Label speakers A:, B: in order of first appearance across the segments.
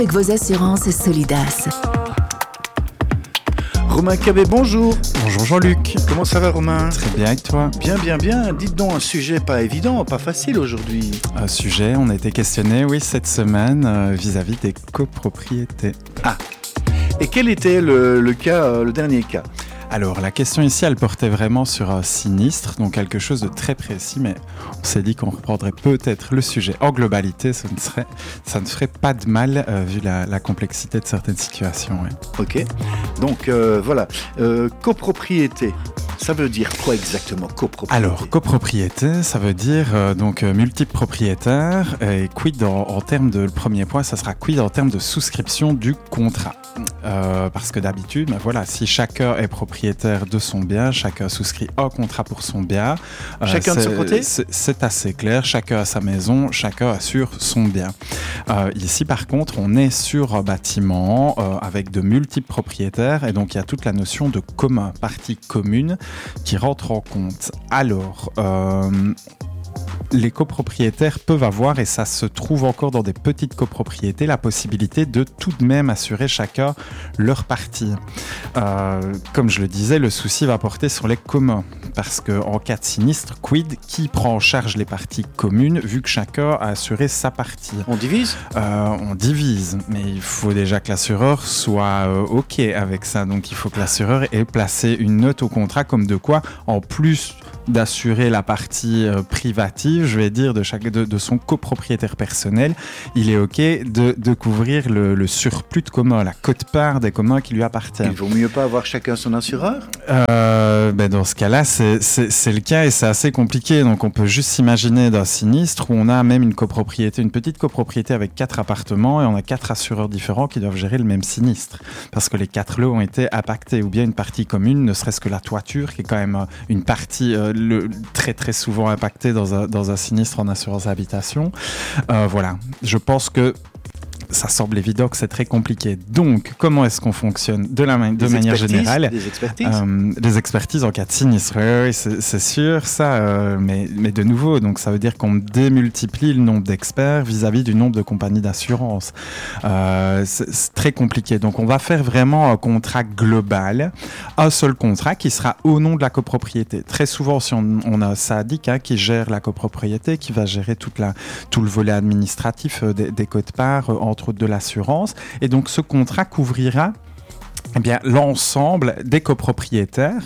A: Avec vos assurances Solidas.
B: Romain Cabet, bonjour.
C: Bonjour Jean-Luc.
B: Comment ça va, Romain ?
C: Très bien avec toi ?
B: Bien. Dites donc, un sujet pas évident, pas facile aujourd'hui.
C: Un sujet, on a été questionné, cette semaine, vis-à-vis des copropriétés.
B: Ah, et quel était le cas, le dernier cas ?
C: Alors, la question ici, elle portait vraiment sur un sinistre, donc quelque chose de très précis, mais on s'est dit qu'on reprendrait peut-être le sujet en globalité, ça ne ferait pas de mal, vu la complexité de certaines situations. Ouais.
B: Ok, donc voilà, copropriété. Ça veut dire quoi exactement, copropriété ?
C: Alors, copropriété, ça veut dire multiples propriétaires. Et quid en termes de, le premier point, ça sera quid en termes de souscription du contrat. Parce que d'habitude, si chacun est propriétaire de son bien, chacun souscrit un contrat pour son bien.
B: Chacun de son côté ?
C: C'est assez clair, chacun a sa maison, chacun assure son bien. Ici, par contre, on est sur un bâtiment avec de multiples propriétaires et donc il y a toute la notion de commun, partie commune qui rentre en compte. Alors, les copropriétaires peuvent avoir, et ça se trouve encore dans des petites copropriétés, la possibilité de tout de même assurer chacun leur partie. Comme je le disais, le souci va porter sur les communs, parce qu'en cas de sinistre, qui prend en charge les parties communes, vu que chacun a assuré sa partie ?
B: On divise ?
C: On divise, mais il faut déjà que l'assureur soit OK avec ça. Donc il faut que l'assureur ait placé une note au contrat comme de quoi, en plus d'assurer la partie privative, je vais dire, de son copropriétaire personnel, il est OK de couvrir le surplus de communs, la quote-part des communs qui lui appartient.
B: Il vaut mieux pas avoir chacun son assureur ?
C: Dans ce cas-là, c'est le cas et c'est assez compliqué. Donc on peut juste s'imaginer d'un sinistre où on a même une petite copropriété avec 4 appartements et on a 4 assureurs différents qui doivent gérer le même sinistre. Parce que les 4 lots ont été impactés, ou bien une partie commune, ne serait-ce que la toiture, qui est quand même une partie très très souvent impactée dans un sinistre en assurance habitation. Je pense que ça semble évident que c'est très compliqué. Donc, comment est-ce qu'on fonctionne de manière générale ?
B: Des expertises ?
C: Des expertises en cas de sinistre, oui, c'est sûr, ça. Mais de nouveau, donc ça veut dire qu'on démultiplie le nombre d'experts vis-à-vis du nombre de compagnies d'assurance. C'est très compliqué. Donc, on va faire vraiment un contrat global, un seul contrat qui sera au nom de la copropriété. Très souvent, si on a un syndic qui gère la copropriété, qui va gérer tout le volet administratif des quotes-parts, entre autres de l'assurance. Et donc, ce contrat couvrira l'ensemble des copropriétaires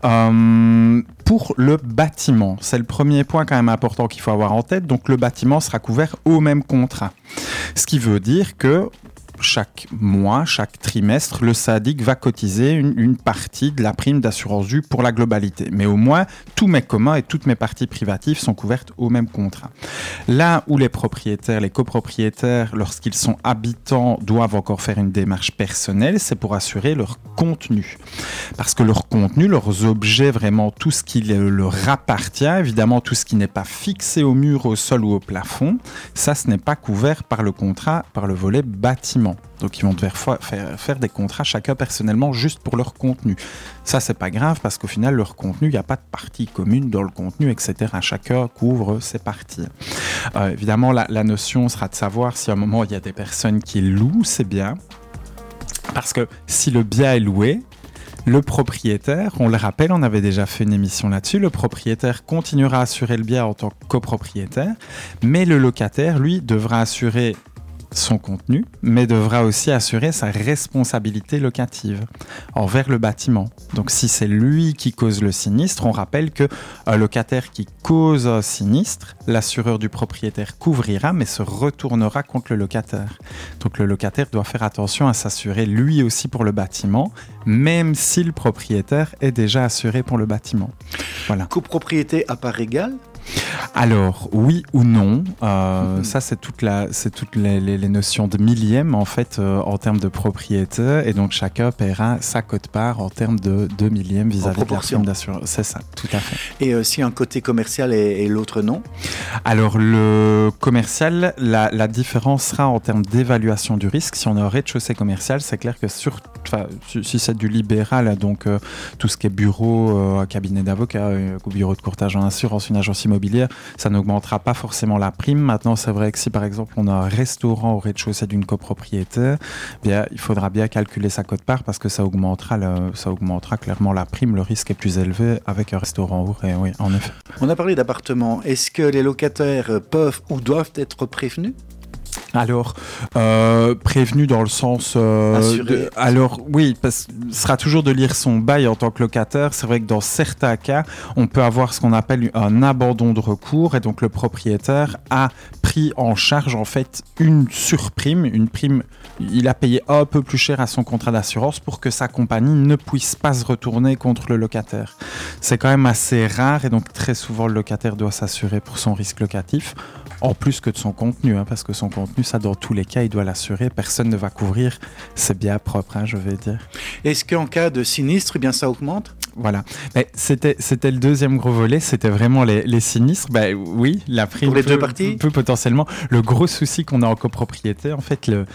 C: pour le bâtiment. C'est le premier point quand même important qu'il faut avoir en tête. Donc, le bâtiment sera couvert au même contrat. Ce qui veut dire que chaque mois, chaque trimestre, le syndic va cotiser une partie de la prime d'assurance due pour la globalité. Mais au moins, tous mes communs et toutes mes parties privatives sont couvertes au même contrat. Là où les copropriétaires, lorsqu'ils sont habitants, doivent encore faire une démarche personnelle, c'est pour assurer leur contenu. Parce que leur contenu, leurs objets, vraiment tout ce qui leur appartient, évidemment tout ce qui n'est pas fixé au mur, au sol ou au plafond, ça, ce n'est pas couvert par le contrat, par le volet bâtiment. Donc, ils vont devoir faire des contrats chacun personnellement juste pour leur contenu. Ça, c'est pas grave parce qu'au final, leur contenu, il n'y a pas de partie commune dans le contenu, etc. Chacun couvre ses parties. Évidemment, la notion sera de savoir si à un moment, il y a des personnes qui louent ces biens. Parce que si le bien est loué, le propriétaire, on le rappelle, on avait déjà fait une émission là-dessus, le propriétaire continuera à assurer le bien en tant que copropriétaire, mais le locataire, lui, devra assurer son contenu, mais devra aussi assurer sa responsabilité locative envers le bâtiment. Donc si c'est lui qui cause le sinistre, on rappelle qu'un locataire qui cause un sinistre, l'assureur du propriétaire couvrira, mais se retournera contre le locataire. Donc le locataire doit faire attention à s'assurer lui aussi pour le bâtiment, même si le propriétaire est déjà assuré pour le bâtiment. Voilà.
B: Copropriété à part égale ?
C: Alors, oui ou non, ça c'est toutes les notions de millième en fait en termes de propriété, et donc chacun paiera sa quote-part en termes de millième vis-à-vis de la prime d'assurance. C'est ça, tout à fait.
B: Et si un côté commercial et l'autre non ?
C: Alors le commercial, la différence sera en termes d'évaluation du risque. Si on est au rez-de-chaussée commercial, c'est clair que sur enfin, si c'est du libéral, donc tout ce qui est bureau, cabinet d'avocat, bureau de courtage en assurance, une agence immobilière, ça n'augmentera pas forcément la prime. Maintenant, c'est vrai que si par exemple on a un restaurant au rez-de-chaussée d'une copropriété, bien, il faudra bien calculer sa quote-part parce que ça augmentera clairement la prime. Le risque est plus élevé avec un restaurant au rez, oui, en effet.
B: On a parlé d'appartements. Est-ce que les locataires peuvent ou doivent être prévenus ?
C: Alors, prévenu dans le sens... alors, oui, ce sera toujours de lire son bail en tant que locataire. C'est vrai que dans certains cas, on peut avoir ce qu'on appelle un abandon de recours et donc le propriétaire a pris en charge en fait une surprime, une prime. Il a payé un peu plus cher à son contrat d'assurance pour que sa compagnie ne puisse pas se retourner contre le locataire. C'est quand même assez rare et donc très souvent le locataire doit s'assurer pour son risque locatif. En plus que de son contenu, parce que son contenu, ça dans tous les cas, il doit l'assurer. Personne ne va couvrir. C'est bien propre, je vais dire.
B: Est-ce qu'en cas de sinistre, eh bien, ça augmente ?
C: Voilà. Mais c'était le deuxième gros volet, c'était vraiment les sinistres. Oui, la prime
B: pour les deux parties
C: peut potentiellement. Le gros souci qu'on a en copropriété, en fait, là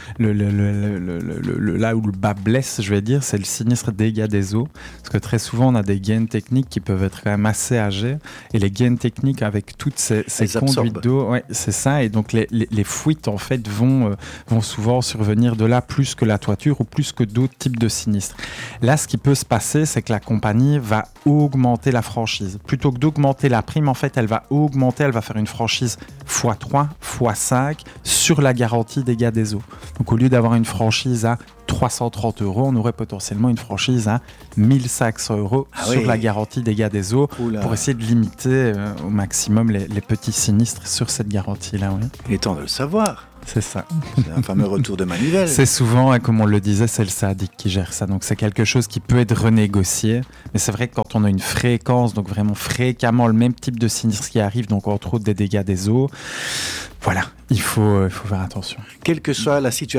C: où le bas blesse, je vais dire, c'est le sinistre dégâts des eaux. Parce que très souvent, on a des gaines techniques qui peuvent être quand même assez âgées. Et les gaines techniques avec toutes ces conduites d'eau, ouais, c'est ça. Et donc, les fuites, en fait, vont souvent survenir de là plus que la toiture ou plus que d'autres types de sinistres. Là, ce qui peut se passer, c'est que la compagnie va augmenter la franchise. Plutôt que d'augmenter la prime, en fait, elle va faire une franchise x3, x5 sur la garantie dégâts des eaux. Donc, au lieu d'avoir une franchise à 330 €, on aurait potentiellement une franchise à 1500 € sur la garantie dégâts des eaux pour essayer de limiter au maximum les petits sinistres sur cette garantie-là. Oui.
B: Il est temps de le savoir.
C: C'est ça.
B: C'est un fameux retour de manivelle.
C: C'est souvent, comme on le disait, c'est le syndic qui gère ça. Donc c'est quelque chose qui peut être renégocié. Mais c'est vrai que quand on a une fréquence, donc vraiment fréquemment le même type de sinistre qui arrive, donc entre autres des dégâts des eaux, voilà, il faut faire attention.
B: Quelle que soit la situation